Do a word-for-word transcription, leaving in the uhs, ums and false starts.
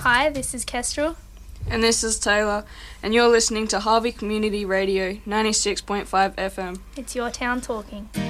Hi, this is Kestrel. And this is Taylor, and you're listening to Harvey Community Radio ninety-six point five F M. It's your town talking.